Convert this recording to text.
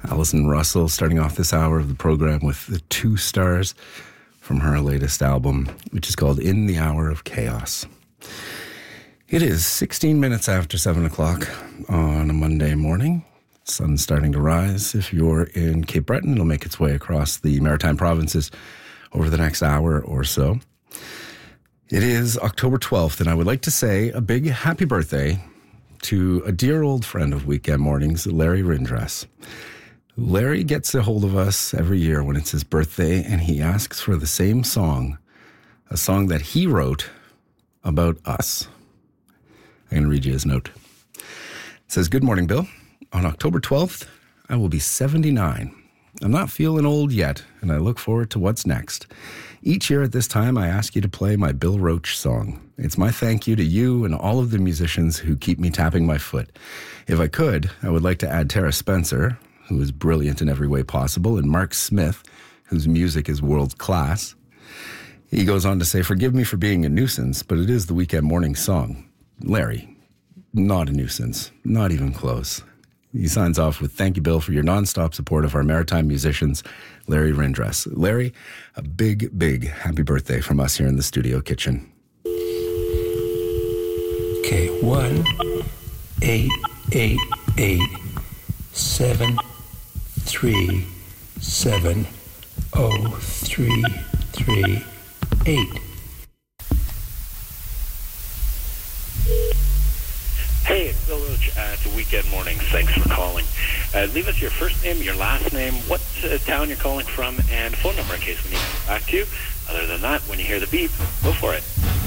Alison Russell starting off this hour of the program with the 2 stars from her latest album, which is called In the Hour of Chaos. It is 16 minutes after 7 o'clock on a Monday morning. Sun's starting to rise. If you're in Cape Breton, it'll make its way across the Maritime Provinces over the next hour or so. It is October 12th, and I would like to say a big happy birthday to a dear old friend of Weekend Mornings, Larry Rindress. Larry gets a hold of us every year when it's his birthday, and he asks for the same song, a song that he wrote about us. I'm going to read you his note. It says, "Good morning, Bill. On October 12th, I will be 79. I'm not feeling old yet, and I look forward to what's next. Each year at this time, I ask you to play my Bill Roach song. It's my thank you to you and all of the musicians who keep me tapping my foot. If I could, I would like to add Tara Spencer, who is brilliant in every way possible, and Mark Smith, whose music is world class." He goes on to say, "Forgive me for being a nuisance, but it is the Weekend Morning song." Larry, not a nuisance, not even close. He signs off with, "Thank you, Bill, for your nonstop support of our maritime musicians, Larry Rindress." Larry, a big, big happy birthday from us here in the studio kitchen. Okay, 1-888-737-0338. Hey, it's Bill Roach at the Weekend Mornings. Thanks for calling. Leave us your first name, your last name, what town you're calling from, and phone number in case we need to get back to you. Other than that, when you hear the beep, go for it.